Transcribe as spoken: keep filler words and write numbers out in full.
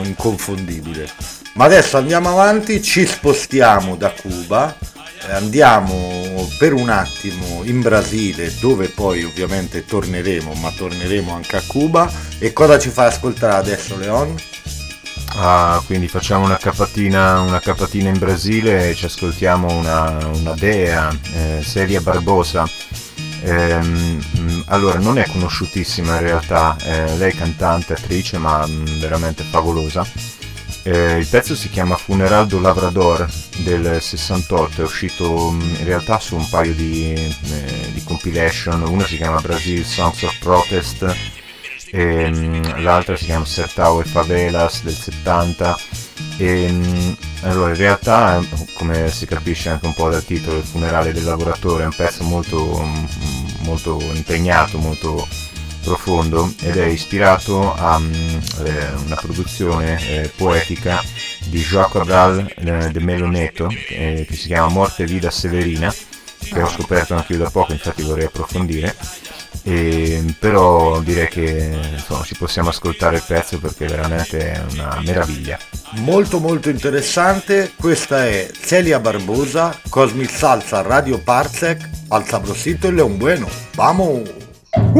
inconfondibile. Ma adesso andiamo avanti, ci spostiamo da Cuba, eh, andiamo per un attimo in Brasile, dove poi ovviamente torneremo, ma torneremo anche a Cuba. E cosa ci fa ascoltare adesso, Leon? Ah, quindi facciamo una capatina, una capatina in Brasile e ci ascoltiamo una, una dea, eh, Célia Barbosa. Ehm, allora, non è conosciutissima in realtà, eh, lei è cantante, attrice, ma mh, veramente favolosa. Eh, il pezzo si chiama Funeral do Lavrador del sessantotto, è uscito mh, in realtà su un paio di, eh, di compilation, una si chiama Brazil Songs of Protest e mh, l'altra si chiama Sertão e Favelas del settanta. E, mh, allora in realtà, come si capisce anche un po' dal titolo, Il funerale del lavoratore, è un pezzo molto, mh, molto impegnato, molto profondo, ed è ispirato a um, eh, una produzione eh, poetica di João Cabral eh, de Melo Neto, eh, che si chiama Morte Vida Severina, che ho scoperto anche io da poco, infatti vorrei approfondire. E, però direi che insomma, ci possiamo ascoltare il pezzo perché veramente è una meraviglia. Molto molto interessante. Questa è Célia Barbosa, Cosmic Salsa Radio Parsec, al sabrosito y León Bueno. Vamos!